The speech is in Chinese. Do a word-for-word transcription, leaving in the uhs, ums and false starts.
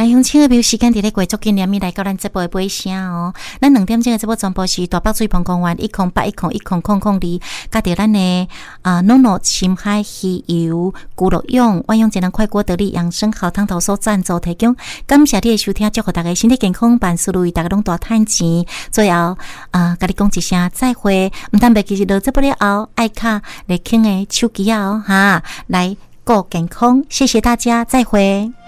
乡亲的朋友，时间伫咧过足紧，连咪来到咱节目的尾声哦。咱两点钟的节目全部是大北水盆公园一空八一空一空空空里，加着咱的啊诺诺深海鱼油、咕噜用、万用节能快锅得力养生好汤头所赞助提供。感谢你的收听，祝福大家身体健康，万事如意，大家拢大赚钱。最后啊，甲你讲一声再会，唔但袂记是落节目了后，爱卡来听的手机啊哦哈，来顾健康，谢谢大家，再会。